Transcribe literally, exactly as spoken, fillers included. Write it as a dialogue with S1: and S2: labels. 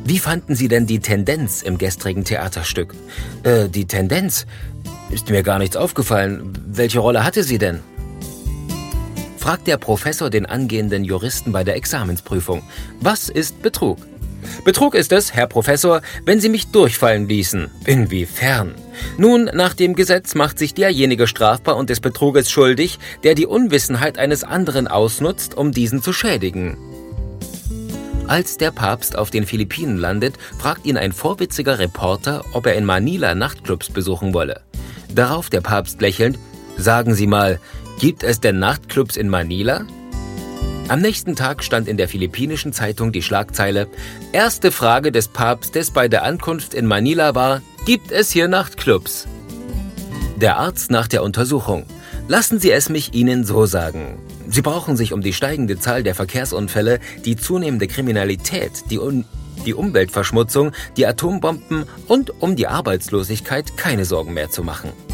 S1: Wie fanden Sie denn die Tendenz im gestrigen Theaterstück? Äh, die Tendenz? Ist mir gar nichts aufgefallen. Welche Rolle hatte sie denn? Fragt der Professor den angehenden Juristen bei der Examensprüfung. Was ist Betrug? Betrug ist es, Herr Professor, wenn Sie mich durchfallen ließen. Inwiefern? Nun, nach dem Gesetz macht sich derjenige strafbar und des Betruges schuldig, der die Unwissenheit eines anderen ausnutzt, um diesen zu schädigen. Als der Papst auf den Philippinen landet, fragt ihn ein vorwitziger Reporter, ob er in Manila Nachtclubs besuchen wolle. Darauf der Papst lächelnd: Sagen Sie mal, gibt es denn Nachtclubs in Manila? Am nächsten Tag stand in der philippinischen Zeitung die Schlagzeile: Erste Frage des Papstes bei der Ankunft in Manila war: Gibt es hier Nachtclubs? Der Arzt nach der Untersuchung: Lassen Sie es mich Ihnen so sagen. Sie brauchen sich um die steigende Zahl der Verkehrsunfälle, die zunehmende Kriminalität, die, Un- die Umweltverschmutzung, die Atombomben und um die Arbeitslosigkeit keine Sorgen mehr zu machen.